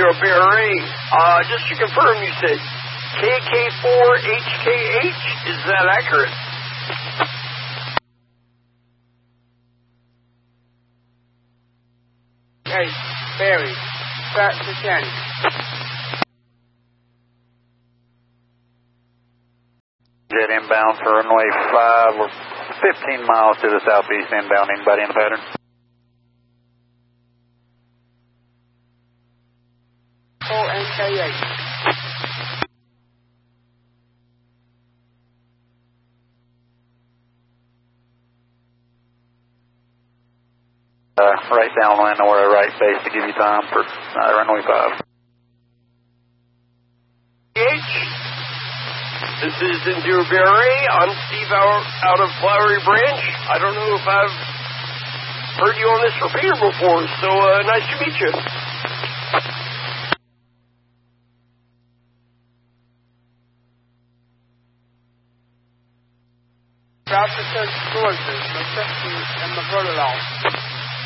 Barry. Just to confirm, you said KK4HKH. Is that accurate? Hey, Barry, back to 10. Jet inbound for runway 5. We're 15 miles to the southeast inbound. Anybody in the pattern? NK8. Right downwind or a right base to give you time for runway 5. This is Endure Barry. I'm Steve out of Flowery Branch. I don't know if I've heard you on this repeater before, so nice to meet you. South to 30 sources, my sister and my brother-in-law.